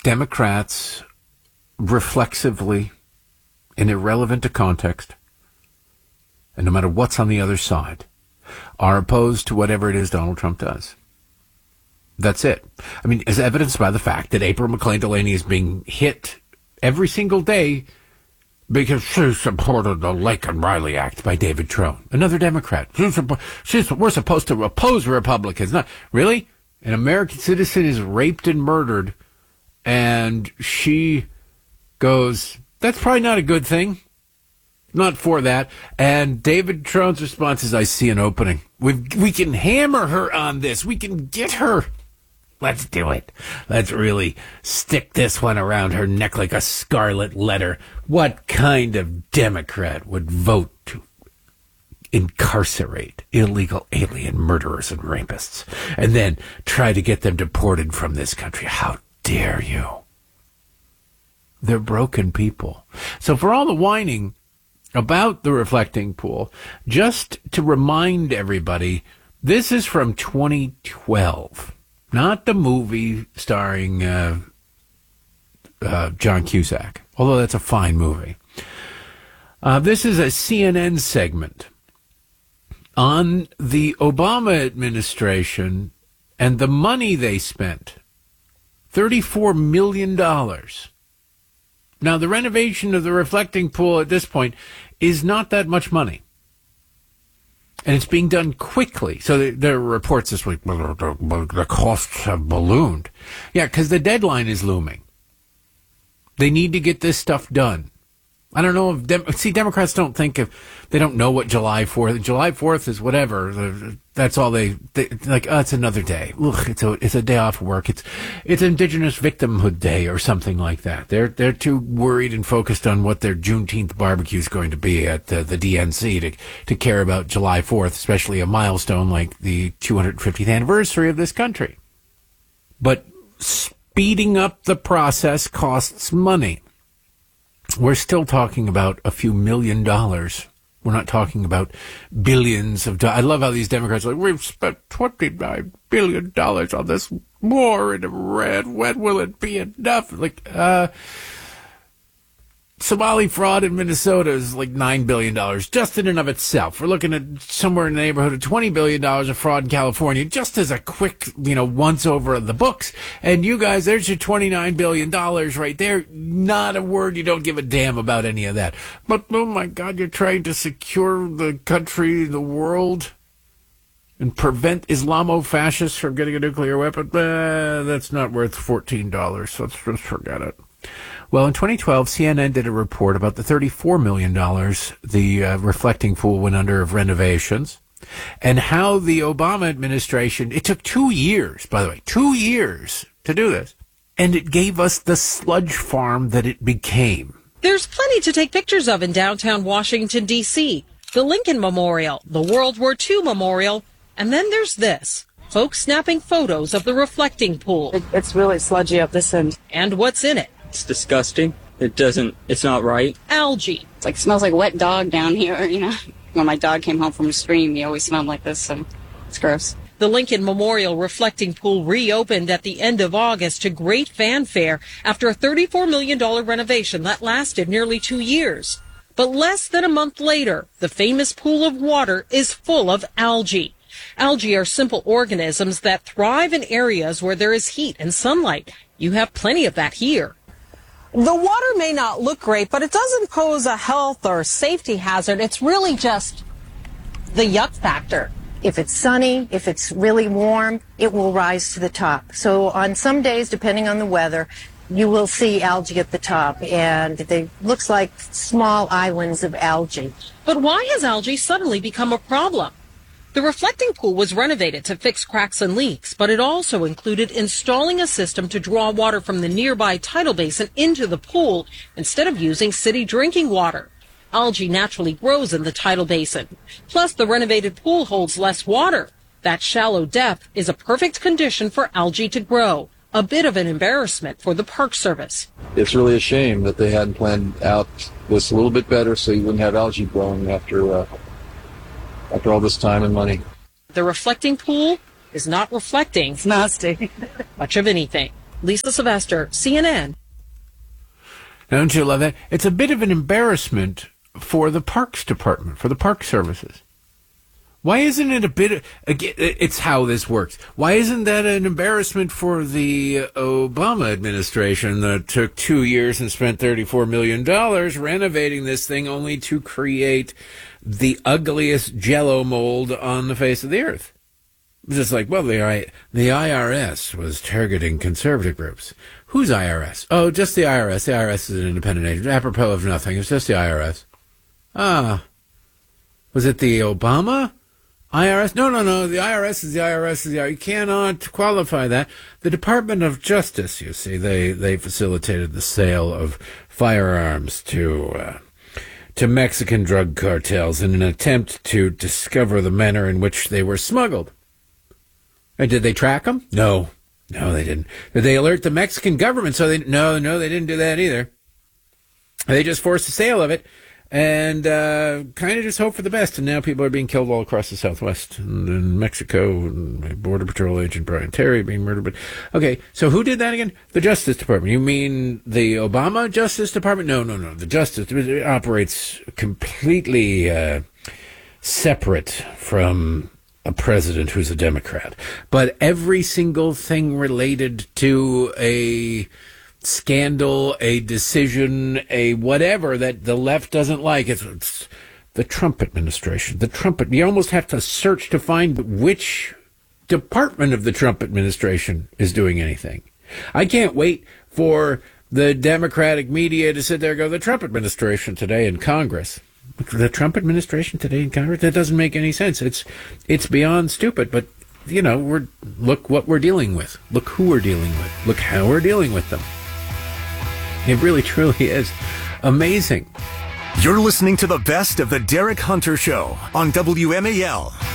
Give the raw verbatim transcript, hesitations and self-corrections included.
Democrats reflexively and irrelevant to context, and no matter what's on the other side, are opposed to whatever it is Donald Trump does. That's it. I mean, as evidenced by the fact that April McLean Delaney is being hit every single day because she supported the Laken Riley Act by David Trone, another Democrat. She's, she's, we're supposed to oppose Republicans. Not really. An American citizen is raped and murdered, and she goes, that's probably not a good thing. Not for that. And David Trone's response is, I see an opening. We we can hammer her on this. We can get her. Let's do it. Let's really stick this one around her neck like a scarlet letter. What kind of Democrat would vote to incarcerate illegal alien murderers and rapists and then try to get them deported from this country? How dare you? They're broken people. So for all the whining about the reflecting pool, just to remind everybody, this is from twenty twelve, not the movie starring uh, uh, John Cusack, although that's a fine movie. Uh, this is a C N N segment on the Obama administration and the money they spent, thirty-four million dollars. Now, the renovation of the reflecting pool at this point is not that much money. And it's being done quickly. So there are reports this week, the costs have ballooned. Yeah, because the deadline is looming. They need to get this stuff done. I don't know if, Dem- see, Democrats don't think of, they don't know what July fourth, July fourth is whatever. That's all they, they like, oh, it's another day. Ugh, it's a, it's a day off work. It's, it's Indigenous Victimhood Day or something like that. They're, they're too worried and focused on what their Juneteenth barbecue is going to be at the, the D N C to, to care about July fourth, especially a milestone like the two hundred fiftieth anniversary of this country. But speeding up the process costs money. We're still talking about a few million dollars. We're not talking about billions of dollars. I love how these Democrats are like, we've spent twenty-nine billion dollars on this war in Iran. When will it be enough? Like, uh, Somali fraud in Minnesota is like nine billion dollars just in and of itself. We're looking at somewhere in the neighborhood of twenty billion dollars of fraud in California just as a quick, you know, once over of the books. And you guys, there's your twenty-nine billion dollars right there. Not a word. You don't give a damn about any of that. But, oh my God, you're trying to secure the country, the world, and prevent Islamo-fascists from getting a nuclear weapon. Eh, that's not worth fourteen dollars. Let's just forget it. Well, in twenty twelve, C N N did a report about the thirty-four million dollars the uh, reflecting pool went under of renovations, and how the Obama administration, it took two years, by the way, two years to do this, and it gave us the sludge farm that it became. There's plenty to take pictures of in downtown Washington, D C. The Lincoln Memorial, the World War Two Memorial, and then there's this. Folks snapping photos of the reflecting pool. It, it's really sludgy up this end. And what's in it? It's disgusting. It doesn't, it's not right. Algae. It's like, smells like wet dog down here, you know. When my dog came home from a stream, he always smelled like this, so it's gross. The Lincoln Memorial reflecting pool reopened at the end of August to great fanfare after a thirty-four million dollars renovation that lasted nearly two years. But less than a month later, the famous pool of water is full of algae. Algae are simple organisms that thrive in areas where there is heat and sunlight. You have plenty of that here. The water may not look great, but it doesn't pose a health or safety hazard. It's really just the yuck factor. If it's sunny, if it's really warm, it will rise to the top. So on some days, depending on the weather, you will see algae at the top, and it looks like small islands of algae. But why has algae suddenly become a problem? The reflecting pool was renovated to fix cracks and leaks, but it also included installing a system to draw water from the nearby tidal basin into the pool instead of using city drinking water. Algae naturally grows in the tidal basin. Plus, the renovated pool holds less water. That shallow depth is a perfect condition for algae to grow. A bit of an embarrassment for the Park Service. It's really a shame that they hadn't planned out this a little bit better so you wouldn't have algae growing after uh, after all this time and money. The reflecting pool is not reflecting it's nasty. much of anything. Lisa Sylvester, C N N. Don't you love that? It's a bit of an embarrassment for the Parks Department, for the Park Services. Why isn't it a bit of, again, it's how this works. Why isn't that an embarrassment for the Obama administration that took two years and spent thirty-four million dollars renovating this thing only to create the ugliest Jell-O mold on the face of the earth? It's just like, well, the, I, the I R S was targeting conservative groups. Who's I R S? Oh, just the I R S. The I R S is an independent agent. Apropos of nothing. It's just the I R S. Ah. Was it the Obama I R S? No, no, no. The I R S is the I R S is the I R S. You cannot qualify that. The Department of Justice, you see, they, they facilitated the sale of firearms to, uh, to Mexican drug cartels in an attempt to discover the manner in which they were smuggled. And did they track them? No. No, they didn't. Did they alert the Mexican government? So they, no, no, they didn't do that either. They just forced the sale of it. And uh, kind of just hope for the best. And now people are being killed all across the Southwest and in Mexico. And Border Patrol agent Brian Terry being murdered. But okay, so who did that again? The Justice Department. You mean the Obama Justice Department? No, no, no. The Justice Department operates completely uh, separate from a president who's a Democrat. But every single thing related to a scandal, a decision, a whatever that the left doesn't like. It's, it's the Trump administration. The Trump. You almost have to search to find which department of the Trump administration is doing anything. I can't wait for the Democratic media to sit there and go, the Trump administration today in Congress. The Trump administration today in Congress? That doesn't make any sense. It's it's beyond stupid, but you know, we're look what we're dealing with. Look who we're dealing with. Look how we're dealing with them. It really, truly is amazing. You're listening to the best of the Derek Hunter Show on W M A L.